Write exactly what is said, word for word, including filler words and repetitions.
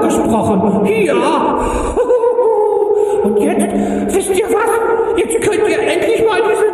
versprochen. Ja. Und jetzt, wisst ihr was? Jetzt könnt ihr endlich mal diese